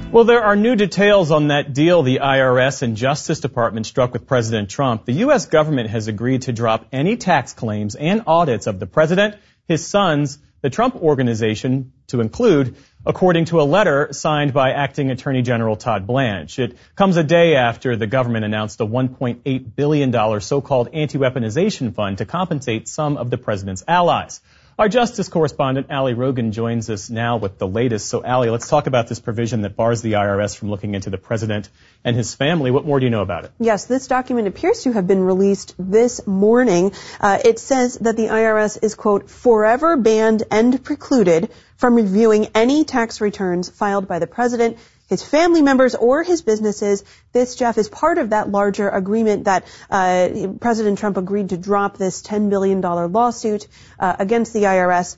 Well, there are new details on that deal the IRS and Justice Department struck with President Trump. The U.S. government has agreed to drop any tax claims and audits of the president, his sons, the Trump Organization, to include, according to a letter signed by Acting Attorney General Todd Blanche. It comes a day after the government announced a $1.8 billion so-called anti-weaponization fund to compensate some of the president's allies. Our justice correspondent, Ali Rogan, joins us now with the latest. So, Ali, let's talk about this provision that bars the IRS from looking into the president and his family. What more do you know about it? Yes, this document appears to have been released this morning. It says that the IRS is, quote, forever banned and precluded from reviewing any tax returns filed by the president, his family members, or his businesses. This, Jeff, is part of that larger agreement that President Trump agreed to drop this $10 billion lawsuit against the IRS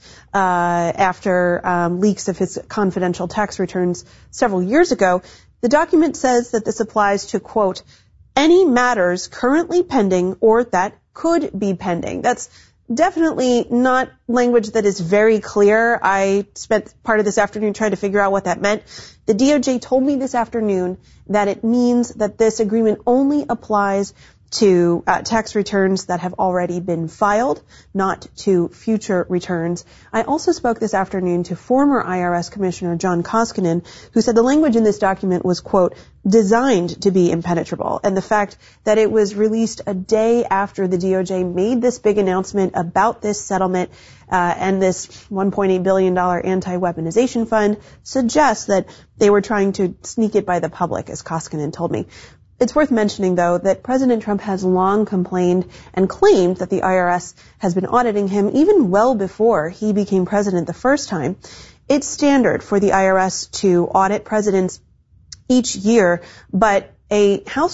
after leaks of his confidential tax returns several years ago. The document says that this applies to, quote, any matters currently pending or that could be pending. That's definitely not language that is very clear. I spent part of this afternoon trying to figure out what that meant. The DOJ told me this afternoon that it means that this agreement only applies to tax returns that have already been filed, not to future returns. I also spoke this afternoon to former IRS Commissioner John Koskinen, who said the language in this document was, quote, designed to be impenetrable. And the fact that it was released a day after the DOJ made this big announcement about this settlement and this $1.8 billion anti-weaponization fund suggests that they were trying to sneak it by the public, as Koskinen told me. It's worth mentioning, though, that President Trump has long complained and claimed that the IRS has been auditing him even well before he became president the first time. It's standard for the IRS to audit presidents each year, but a House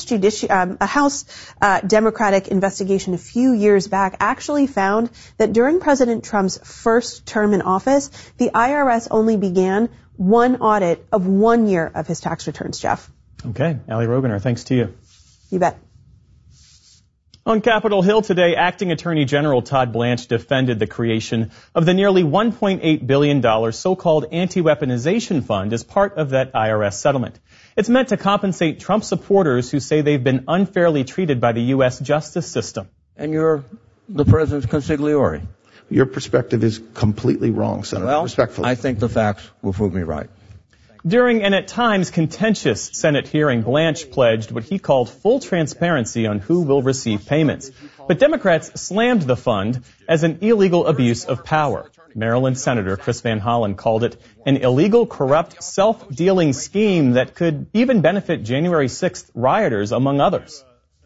Democratic investigation a few years back actually found that during President Trump's first term in office, the IRS only began one audit of 1 year of his tax returns, Jeff. Okay. Ali Roganer, thanks to you. You bet. On Capitol Hill today, Acting Attorney General Todd Blanche defended the creation of the nearly $1.8 billion so-called anti-weaponization fund as part of that IRS settlement. It's meant to compensate Trump supporters who say they've been unfairly treated by the U.S. justice system. And you're the president's consigliere. Your perspective is completely wrong, Senator. Well, respectfully. I think the facts will prove me right. During an at times contentious Senate hearing, Blanche pledged what he called full transparency on who will receive payments. But Democrats slammed the fund as an illegal abuse of power. Maryland Senator Chris Van Hollen called it an illegal, corrupt, self-dealing scheme that could even benefit January 6th rioters, among others.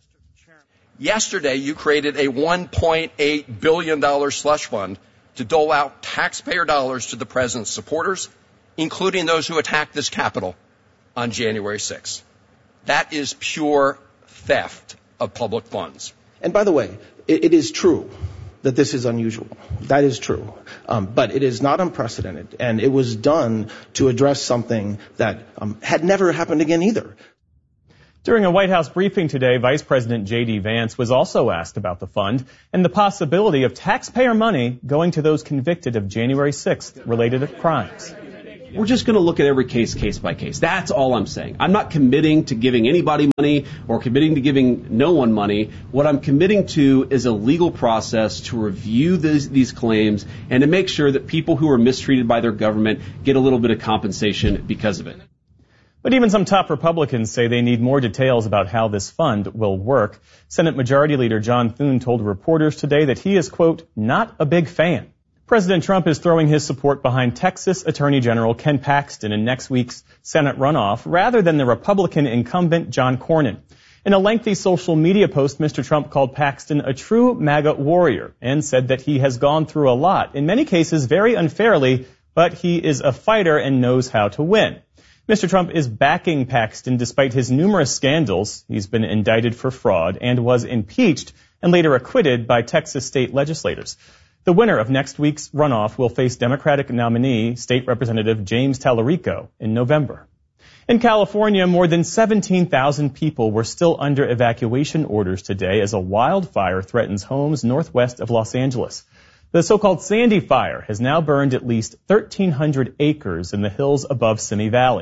Yesterday, you created a $1.8 billion slush fund to dole out taxpayer dollars to the president's supporters, including those who attacked this Capitol on January 6th. That is pure theft of public funds. And by the way, it is true that this is unusual. That is true. But it is not unprecedented, and it was done to address something that had never happened again either. During a White House briefing today, Vice President J.D. Vance was also asked about the fund and the possibility of taxpayer money going to those convicted of January 6th related crimes. We're just going to look at every case by case. That's all I'm saying. I'm not committing to giving anybody money or committing to giving no one money. What I'm committing to is a legal process to review these claims and to make sure that people who are mistreated by their government get a little bit of compensation because of it. But even some top Republicans say they need more details about how this fund will work. Senate Majority Leader John Thune told reporters today that he is, quote, not a big fan. President Trump is throwing his support behind Texas Attorney General Ken Paxton in next week's Senate runoff rather than the Republican incumbent John Cornyn. In a lengthy social media post, Mr. Trump called Paxton a true MAGA warrior and said that he has gone through a lot, in many cases very unfairly, but he is a fighter and knows how to win. Mr. Trump is backing Paxton despite his numerous scandals. He's been indicted for fraud and was impeached and later acquitted by Texas state legislators. The winner of next week's runoff will face Democratic nominee, State Representative James Tallarico, in November. In California, more than 17,000 people were still under evacuation orders today as a wildfire threatens homes northwest of Los Angeles. The so-called Sandy Fire has now burned at least 1,300 acres in the hills above Simi Valley.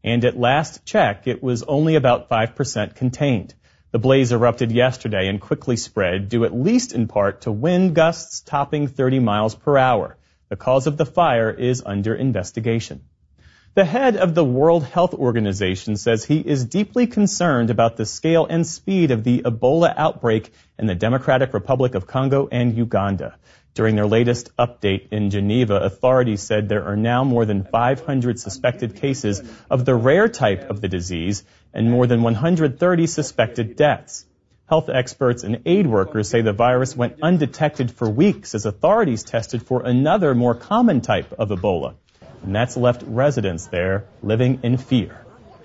and at last check, it was only about 5% contained. The blaze erupted yesterday and quickly spread, due at least in part to wind gusts topping 30 miles per hour. The cause of the fire is under investigation. The head of the World Health Organization says he is deeply concerned about the scale and speed of the Ebola outbreak in the Democratic Republic of Congo and Uganda. During their latest update in Geneva, authorities said there are now more than 500 suspected cases of the rare type of the disease and more than 130 suspected deaths. Health experts and aid workers say the virus went undetected for weeks as authorities tested for another more common type of Ebola. And that's left residents there living in fear.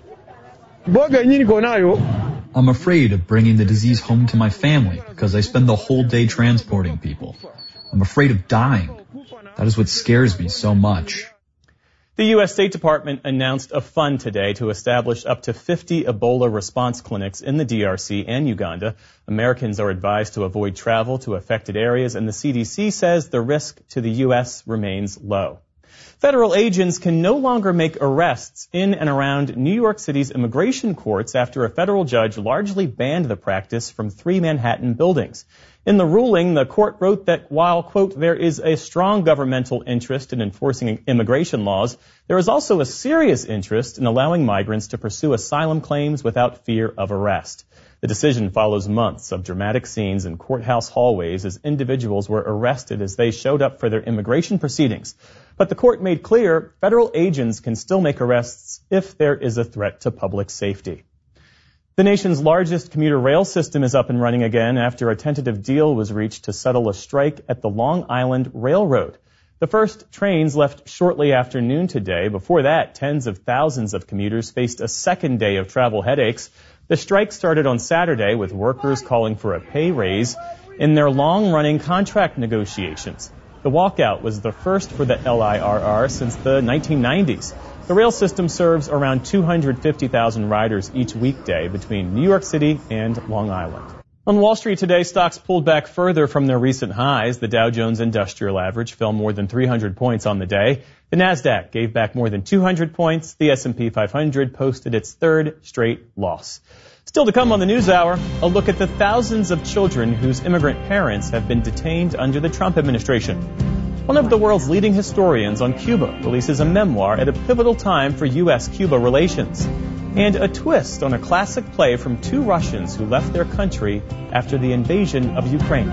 I'm afraid of bringing the disease home to my family because I spend the whole day transporting people. I'm afraid of dying. That is what scares me so much. The U.S. State Department announced a fund today to establish up to 50 Ebola response clinics in the DRC and Uganda. Americans are advised to avoid travel to affected areas, and the CDC says the risk to the U.S. remains low. Federal agents can no longer make arrests in and around New York City's immigration courts after a federal judge largely banned the practice from 3 Manhattan buildings. In the ruling, the court wrote that while, quote, there is a strong governmental interest in enforcing immigration laws, there is also a serious interest in allowing migrants to pursue asylum claims without fear of arrest. The decision follows months of dramatic scenes in courthouse hallways as individuals were arrested as they showed up for their immigration proceedings. But the court made clear federal agents can still make arrests if there is a threat to public safety. The nation's largest commuter rail system is up and running again after a tentative deal was reached to settle a strike at the Long Island Railroad. The first trains left shortly after noon today. Before that, tens of thousands of commuters faced a second day of travel headaches. The strike started on Saturday with workers calling for a pay raise in their long-running contract negotiations. The walkout was the first for the LIRR since the 1990s. The rail system serves around 250,000 riders each weekday between New York City and Long Island. On Wall Street today, stocks pulled back further from their recent highs. The Dow Jones Industrial Average fell more than 300 points on the day. The Nasdaq gave back more than 200 points. The S&P 500 posted its third straight loss. Still to come on the NewsHour, a look at the thousands of children whose immigrant parents have been detained under the Trump administration. One of the world's leading historians on Cuba releases a memoir at a pivotal time for U.S.-Cuba relations. And a twist on a classic play from 2 Russians who left their country after the invasion of Ukraine.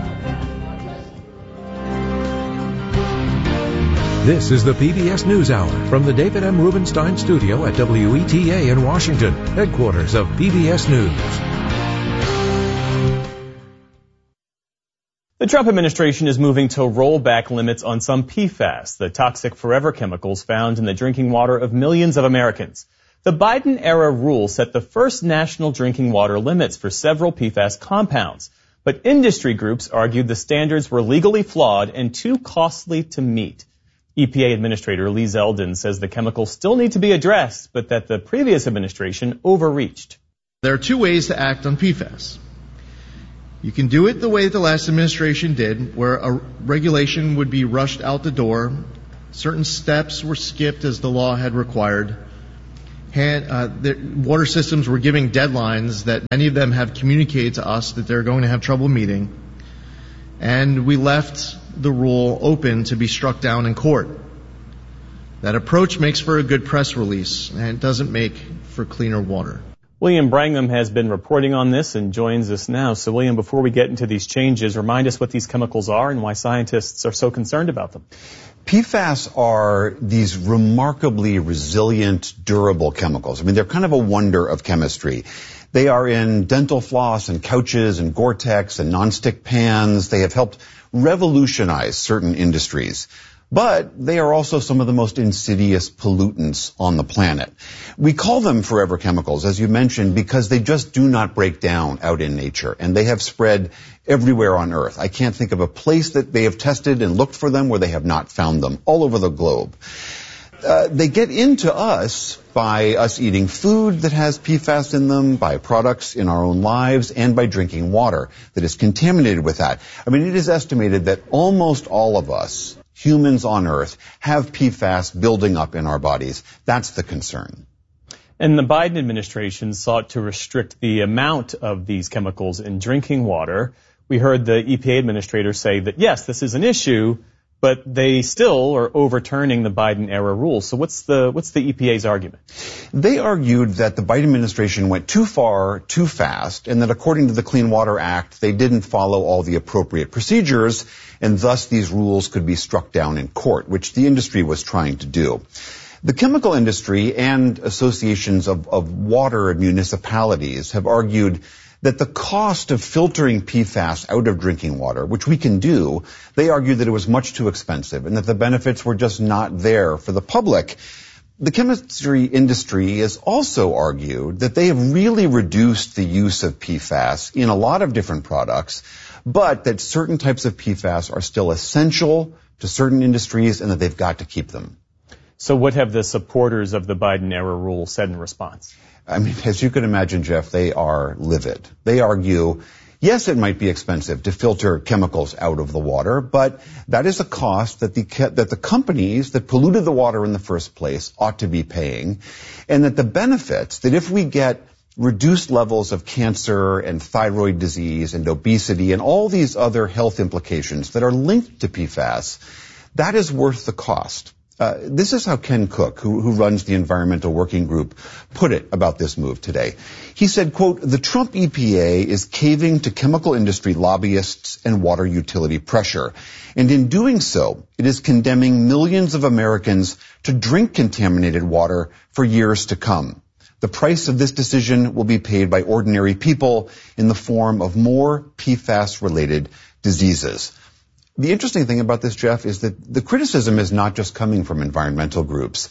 This is the PBS NewsHour from the David M. Rubenstein Studio at WETA in Washington, headquarters of PBS News. The Trump administration is moving to roll back limits on some PFAS, the toxic forever chemicals found in the drinking water of millions of Americans. The Biden-era rule set the first national drinking water limits for several PFAS compounds, but industry groups argued the standards were legally flawed and too costly to meet. EPA Administrator Lee Zeldin says the chemicals still need to be addressed, but that the previous administration overreached. There are 2 ways to act on PFAS. You can do it the way the last administration did, where a regulation would be rushed out the door. Certain steps were skipped as the law had required. The water systems were giving deadlines that many of them have communicated to us that they're going to have trouble meeting. And we left the rule open to be struck down in court. That approach makes for a good press release, and it doesn't make for cleaner water. William Brangham has been reporting on this and joins us now. So, William, before we get into these changes, remind us what these chemicals are and why scientists are so concerned about them. PFAS are these remarkably resilient, durable chemicals. I mean, they're kind of a wonder of chemistry. They are in dental floss and couches and Gore-Tex and nonstick pans. They have helped revolutionize certain industries. But they are also some of the most insidious pollutants on the planet. We call them forever chemicals, as you mentioned, because they just do not break down out in nature, and they have spread everywhere on Earth. I can't think of a place that they have tested and looked for them where they have not found them, all over the globe. They get into us by us eating food that has PFAS in them, by products in our own lives, and by drinking water that is contaminated with that. I mean, it is estimated that almost all of us, humans on Earth, have PFAS building up in our bodies. That's the concern. And the Biden administration sought to restrict the amount of these chemicals in drinking water. We heard the EPA administrator say that, yes, this is an issue, but they still are overturning the Biden-era rules. So what's the EPA's argument? They argued that the Biden administration went too far, too fast, and that according to the Clean Water Act, they didn't follow all the appropriate procedures, and thus these rules could be struck down in court, which the industry was trying to do. The chemical industry and associations of water and municipalities have argued that the cost of filtering PFAS out of drinking water, which we can do, they argued that it was much too expensive and that the benefits were just not there for the public. The chemistry industry has also argued that they have really reduced the use of PFAS in a lot of different products, but that certain types of PFAS are still essential to certain industries and that they've got to keep them. So what have the supporters of the Biden-era rule said in response? I mean, as you can imagine, Jeff, they are livid. They argue, yes, it might be expensive to filter chemicals out of the water, but that is a cost that the companies that polluted the water in the first place ought to be paying, and that the benefits, that if we get reduced levels of cancer and thyroid disease and obesity and all these other health implications that are linked to PFAS, that is worth the cost. This is how Ken Cook, who runs the Environmental Working Group, put it about this move today. He said, quote, "The Trump EPA is caving to chemical industry lobbyists and water utility pressure. And in doing so, it is condemning millions of Americans to drink contaminated water for years to come. The price of this decision will be paid by ordinary people in the form of more PFAS-related diseases." The interesting thing about this, Jeff, is that the criticism is not just coming from environmental groups.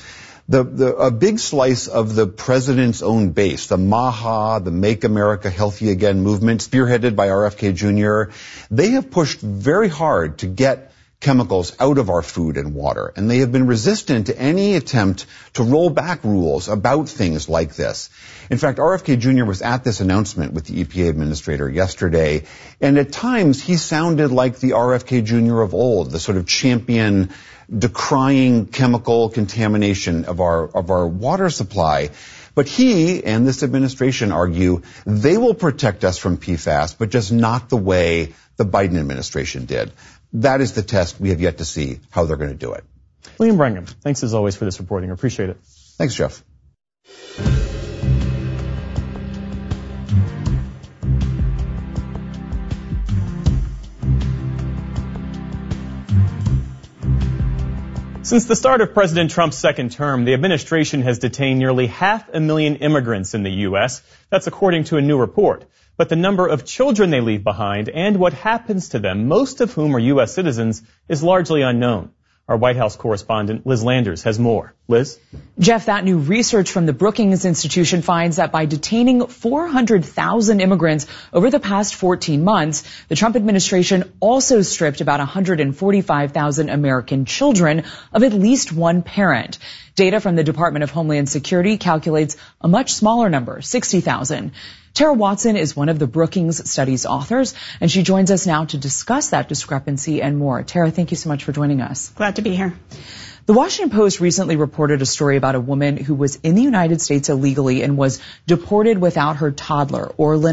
A big slice of the president's own base, the MAHA, the Make America Healthy Again movement, spearheaded by RFK Jr., they have pushed very hard to get chemicals out of our food and water, and they have been resistant to any attempt to roll back rules about things like this. In fact, RFK Jr. was at this announcement with the EPA administrator yesterday, and at times he sounded like the RFK Jr. of old, the sort of champion decrying chemical contamination of our water supply. But he and this administration argue they will protect us from PFAS, but just not the way the Biden administration did. That is the test. We have yet to see how they're going to do it. Liam Brangham, thanks as always for this reporting. I appreciate it. Thanks, Jeff. Since the start of President Trump's second term, the administration has detained nearly 500,000 immigrants in the U.S. That's according to a new report. But the number of children they leave behind and what happens to them, most of whom are U.S. citizens, is largely unknown. Our White House correspondent, Liz Landers, has more. Liz? Jeff, that new research from the Brookings Institution finds that by detaining 400,000 immigrants over the past 14 months, the Trump administration also stripped about 145,000 American children of at least one parent. Data from the Department of Homeland Security calculates a much smaller number, 60,000. Tara Watson is one of the Brookings study's authors, and she joins us now to discuss that discrepancy and more. Tara, thank you so much for joining us. Glad to be here. The Washington Post recently reported a story about a woman who was in the United States illegally and was deported without her toddler, Orlin